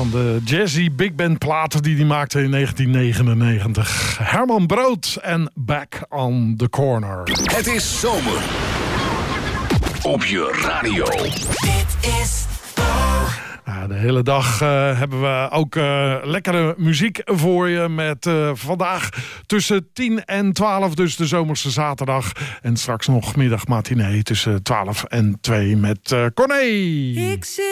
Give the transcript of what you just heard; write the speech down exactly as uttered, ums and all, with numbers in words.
van de jazzy big band platen die hij maakte in negentien negenennegentig. Herman Brood en Back on the Corner. Het is zomer op je radio. Dit is Ja, de hele dag uh, hebben we ook uh, lekkere muziek voor je. Met uh, vandaag tussen tien en twaalf, dus de zomerse zaterdag. En straks nog middagmatinee tussen twaalf en twee met uh, Corné. Ik zit